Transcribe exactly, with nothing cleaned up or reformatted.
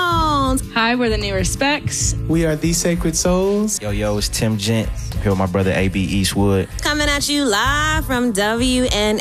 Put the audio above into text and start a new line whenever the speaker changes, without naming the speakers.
Jones.
Hi, we're the New Respects.
We are The Sacred Souls.
Yo, yo, it's Tim Gent. Here with my brother A B Eastwood.
Coming at you live from W N